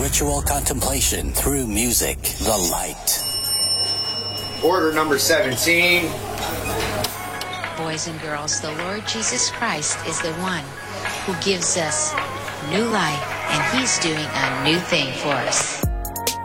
spiritual contemplation through music, the light. Order number 17. Boys and girls, the Lord Jesus Christ is the one who gives us new life, and he's doing a new thing for us.